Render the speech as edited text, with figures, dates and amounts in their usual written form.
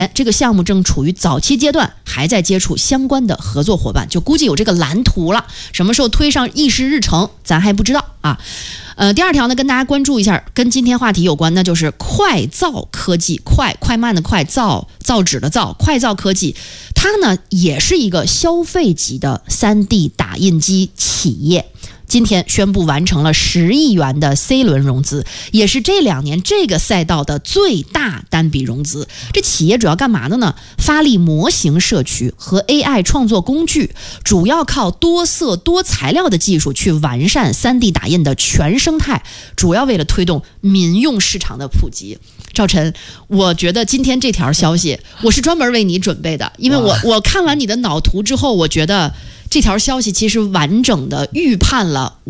这个项目正处于早期阶段，还在接触相关的合作伙伴，就估计有这个蓝图了，什么时候推上议事日程咱还不知道啊。第二条呢，跟大家关注一下，跟今天话题有关，那就是快造科技，快慢的快，造纸的造，快造科技，它呢也是一个消费级的 3D 打印机企业。今天宣布完成了10亿元的 C 轮融资，也是这2年这个赛道的最大单笔融资。这企业主要干嘛的呢？发力模型社区和 AI 创作工具，主要靠多色多材料的技术去完善 3D 打印的全生态，主要为了推动民用市场的普及。赵晨，我觉得今天这条消息我是专门为你准备的，因为我看完你的脑图之后，我觉得这条消息其实完整的预判了